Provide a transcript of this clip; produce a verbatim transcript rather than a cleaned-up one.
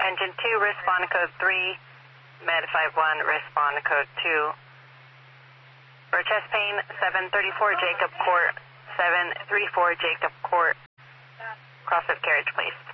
Engine two, respond to code three, Med five one, respond to code two. For chest pain, seven thirty-four Jacob Court, seven thirty-four Jacob Court, cross of carriage, please.